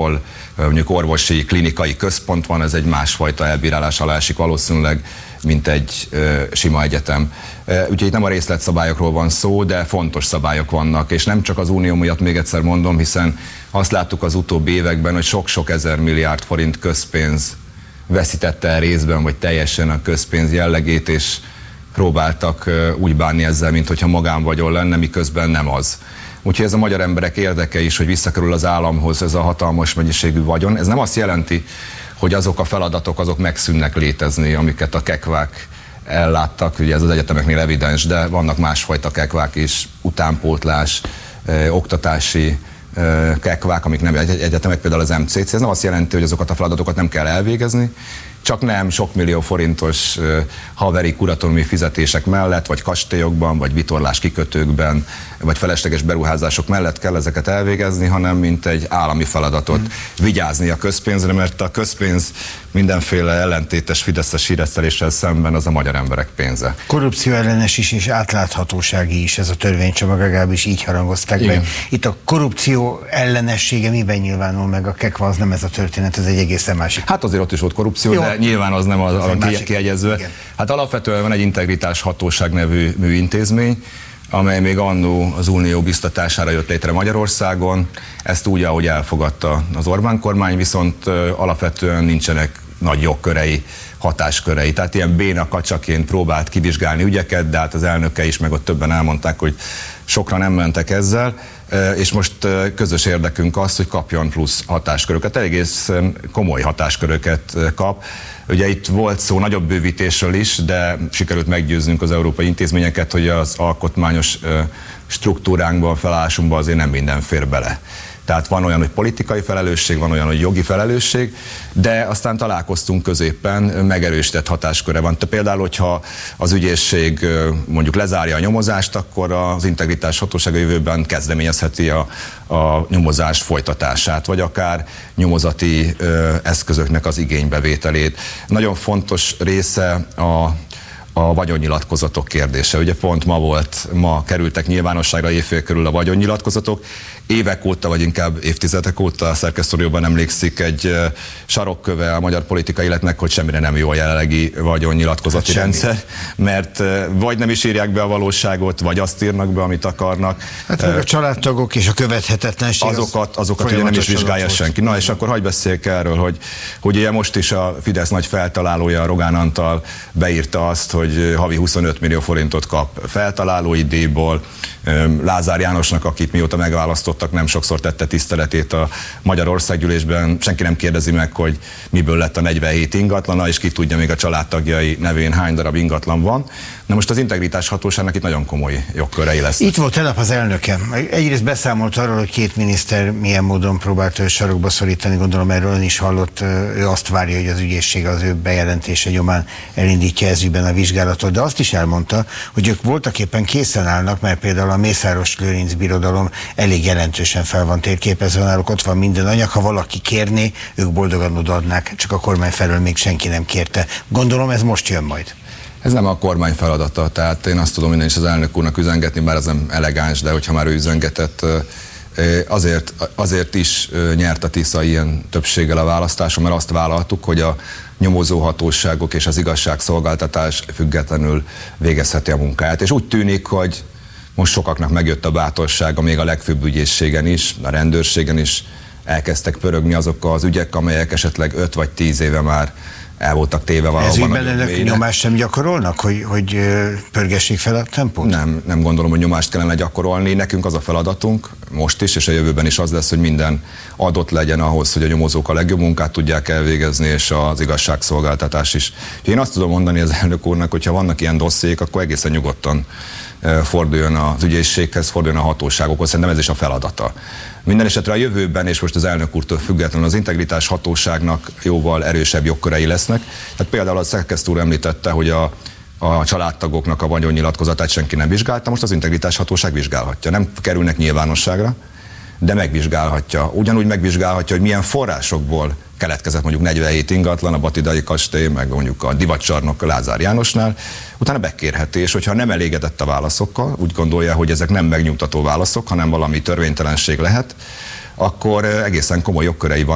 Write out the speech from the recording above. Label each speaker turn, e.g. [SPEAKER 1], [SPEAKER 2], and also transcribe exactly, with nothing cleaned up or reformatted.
[SPEAKER 1] ahol mondjuk orvosi, klinikai központ van, ez egy másfajta elbírálás alá esik valószínűleg, mint egy ö, sima egyetem. Úgyhogy itt nem a részletszabályokról van szó, de fontos szabályok vannak, és nem csak az unió miatt, még egyszer mondom, hiszen azt láttuk az utóbbi években, hogy sok-sok ezer milliárd forint közpénz veszítette el részben, vagy teljesen a közpénz jellegét, és próbáltak úgy bánni ezzel, mint hogyha magánvagyon lenne, miközben nem az. Úgyhogy ez a magyar emberek érdeke is, hogy visszakerül az államhoz ez a hatalmas mennyiségű vagyon. Ez nem azt jelenti, hogy azok a feladatok azok megszűnnek létezni, amiket a kekvák elláttak, ugye ez az egyetemeknél evidens, de vannak másfajta kekvák is, utánpótlás, ö, oktatási ö, kekvák, amik nem egyetemek, például az em cé cé. Ez nem azt jelenti, hogy azokat a feladatokat nem kell elvégezni, csak nem sok millió forintos uh, haveri kuratóriumi fizetések mellett, vagy kastélyokban, vagy vitorlás kikötőkben, vagy felesleges beruházások mellett kell ezeket elvégezni, hanem mint egy állami feladatot mm. vigyázni a közpénzre, mert a közpénz mindenféle ellentétes fideszes híreszteléssel szemben az a magyar emberek pénze.
[SPEAKER 2] Korrupció ellenes is és átláthatósági is ez a törvénycsomag, legalábbis így harangozták be. Itt a korrupció ellenessége miben nyilvánul meg? A kekva az nem ez a történet, ez egy egészen másik.
[SPEAKER 1] Hát azért ott is volt korrupció, jó, de nyilván az nem az, az a kiegyező. Hát alapvetően van egy integritás hatóság nevű műintézmény, amely még annó az unió biztatására jött létre Magyarországon. Ezt úgy, ahogy elfogadta az Orbán kormány, viszont alapvetően nincsenek nagy jogkörei, hatáskörei. Tehát ilyen béna kacsaként próbált kivizsgálni ügyeket, de hát az elnöke is, meg ott többen elmondták, hogy sokra nem mentek ezzel, és most közös érdekünk az, hogy kapjon plusz hatásköröket, egész komoly hatásköröket kap. Ugye itt volt szó nagyobb bővítésről is, de sikerült meggyőznünk az európai intézményeket, hogy az alkotmányos struktúránkban, felállásunkban azért nem minden fér bele. Tehát van olyan, hogy politikai felelősség, van olyan, hogy jogi felelősség, de aztán találkoztunk középen, megerősített hatásköre van. Például, hogyha az ügyészség mondjuk lezárja a nyomozást, akkor az integritás hatósága jövőben kezdeményezheti a, a nyomozás folytatását, vagy akár nyomozati ö, eszközöknek az igénybevételét. Nagyon fontos része a a vagyonnyilatkozatok kérdése. Ugye pont ma volt, ma kerültek nyilvánosságra éjfél körül a vagyonnyilatkozatok. Évek óta, vagy inkább évtizedek óta a szerkesztőről emlékszik egy sarokköve a magyar politikai életnek, hogy semmire nem jó a jelenlegi vagyonnyilatkozati hát rendszer, mert vagy nem is írják be a valóságot, vagy azt írnak be, amit akarnak.
[SPEAKER 2] Hát a családtagok és a követhetetlenség
[SPEAKER 1] azokat, azokat ugye nem is vizsgálja senki. Na és akkor hagyj beszéljek erről, hogy, hogy ugye most is a Fidesz nagy feltalálója, Rogán Antal beírta azt, hogy havi huszonöt millió forintot kap feltalálói díjból. Lázár Jánosnak, akit mióta megválasztottak, nem sokszor tette tiszteletét a Magyar Országgyűlésben, senki nem kérdezi meg, hogy miből lett a negyvenhét ingatlana, és ki tudja még a családtagjai nevén hány darab ingatlan van. Na most az integritás hatóságnak itt nagyon komoly jogkörei lesznek.
[SPEAKER 2] Itt volt tegnap az elnökem. Egyrészt beszámolt arról, hogy két miniszter milyen módon próbált sarokba szorítani, gondolom erről ön is hallott, ő azt várja, hogy az ügyészség az ő bejelentése nyomán elindítja ez ügyben a vizsgálatot, de azt is elmondta, hogy ők voltak éppen készen állnak, mert például a Mészáros Lőrinc birodalom elég jelentősen fel van térképezve, náluk ott van minden anyag, ha valaki kérné, ők boldogan odaadnák, csak a kormány felől még senki nem kérte. Gondolom ez most jön majd.
[SPEAKER 1] Ez nem a kormány feladata, tehát én azt tudom minden is az elnök úrnak üzengetni, bár ez nem elegáns, de hogyha már ő üzengetett, azért, azért is nyert a Tisza ilyen többséggel a választáson, mert azt vállaltuk, hogy a nyomozóhatóságok és az igazságszolgáltatás függetlenül végezheti a munkáját. És úgy tűnik, hogy most sokaknak megjött a bátorsága, még a legfőbb ügyészségen is, a rendőrségen is elkezdtek pörögni azok az ügyek, amelyek esetleg öt vagy tíz éve már el voltak téve valahol.
[SPEAKER 2] Ez ügyben önök nyomást sem gyakorolnak, hogy, hogy pörgessék fel a tempót?
[SPEAKER 1] Nem, nem gondolom, hogy nyomást kellene gyakorolni. Nekünk az a feladatunk most is, és a jövőben is az lesz, hogy minden adott legyen ahhoz, hogy a nyomozók a legjobb munkát tudják elvégezni, és az igazságszolgáltatás is. Én azt tudom mondani az elnök úrnak, hogy ha vannak ilyen dossziék, akkor egészen nyugodtan forduljon az ügyészséghez, forduljon a hatóságokhoz, szerintem ez is a feladata. Minden esetre a jövőben, és most az elnök úrtól függetlenül az integritás hatóságnak jóval erősebb jogkörei lesznek. Tehát például a szerkesztő úr említette, hogy a, a családtagoknak a vagyonnyilatkozatát senki nem vizsgálta, most az integritás hatóság vizsgálhatja. Nem kerülnek nyilvánosságra, de megvizsgálhatja. Ugyanúgy megvizsgálhatja, hogy milyen forrásokból keletkezett mondjuk negyvenhét ingatlan, a Batidai kastély, meg mondjuk a divatcsarnok Lázár Jánosnál, utána bekérheti, és hogyha nem elégedett a válaszokkal, úgy gondolja, hogy ezek nem megnyugtató válaszok, hanem valami törvénytelenség lehet, akkor egészen komoly jogkörei van.